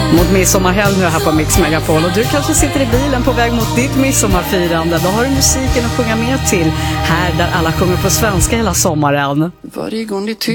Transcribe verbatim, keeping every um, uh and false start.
Mot midsommarhelg nu här på Mix Megapol. Och du kanske sitter i bilen på väg mot ditt midsommarfirande. Då har du musiken att sjunga med till här där alla sjunger på svenska hela sommaren. Varje gång det